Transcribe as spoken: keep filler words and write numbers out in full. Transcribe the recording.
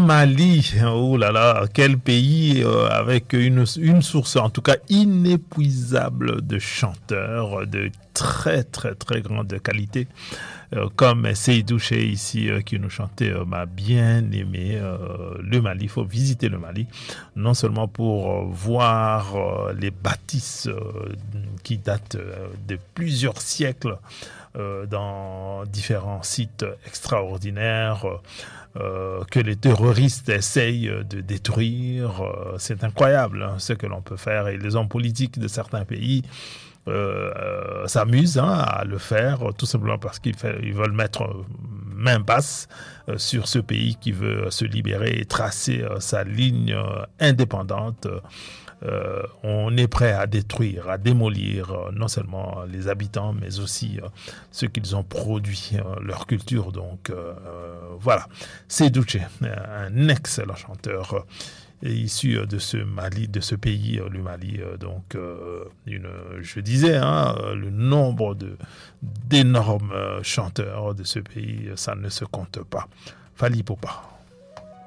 Mali, oh là là, quel pays euh, avec une, une source en tout cas inépuisable de chanteurs de très très très grande qualité, euh, comme Seydou Chez ici euh, qui nous chantait euh, m'a bien aimé euh, le Mali. Il faut visiter le Mali, non seulement pour euh, voir euh, les bâtisses euh, qui datent euh, de plusieurs siècles euh, dans différents sites extraordinaires, Euh, que les terroristes essayent de détruire. Euh, c'est incroyable hein, ce que l'on peut faire, et les hommes politiques de certains pays euh, euh, s'amusent hein, à le faire, tout simplement parce qu'ils fait, ils veulent mettre main basse euh, sur ce pays qui veut se libérer et tracer euh, sa ligne euh, indépendante. Euh, on est prêt à détruire, à démolir euh, non seulement les habitants, mais aussi euh, ce qu'ils ont produit, euh, leur culture. Donc euh, voilà, Seydou Chez, un excellent chanteur euh, issu de ce Mali, de ce pays, euh, le Mali. Euh, donc, euh, une, je disais, hein, le nombre de d'énormes chanteurs de ce pays, ça ne se compte pas. Fally Ipupa.